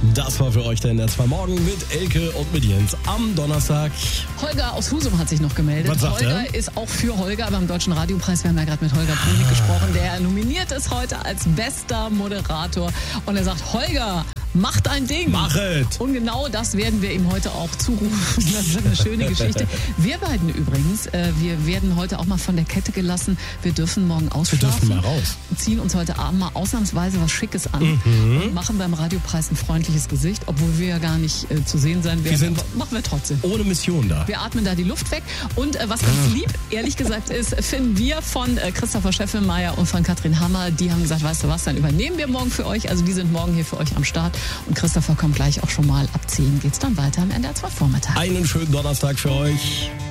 Das war für euch der NDR 2 Morgen mit Elke und mit Jens am Donnerstag. Holger aus Husum hat sich noch gemeldet. Was sagt Holger er? ist auch für Holger beim Deutschen Radiopreis. Wir haben ja gerade mit Holger König gesprochen. Der nominiert ist heute als bester Moderator. Und er sagt, Holger, mach dein Ding. Mach es. Und genau das werden wir ihm heute auch zurufen. Das wird eine schöne Geschichte. Wir beiden übrigens, wir werden heute auch mal von der Kette gelassen. Wir dürfen morgen ausschlafen. Wir dürfen mal raus. Ziehen uns heute Abend mal ausnahmsweise was Schickes an und machen beim Radiopreis ein freundliches Gesicht, obwohl wir ja gar nicht zu sehen sein werden. Wir sind Aber machen wir trotzdem. ohne Mission da. Wir atmen da die Luft weg. Und was ganz lieb, ehrlich gesagt, ist, finden wir von Christopher Scheffelmeier und von Katrin Hammer. Die haben gesagt, weißt du was, dann übernehmen wir morgen für euch. Also die sind morgen hier für euch am Start. Und Christopher kommt gleich auch schon mal ab 10. Geht's dann weiter am NDR 2 Vormittag. Einen schönen Donnerstag für euch.